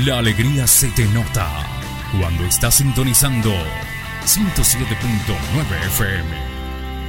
La alegría se te nota cuando estás sintonizando 107.9 FM.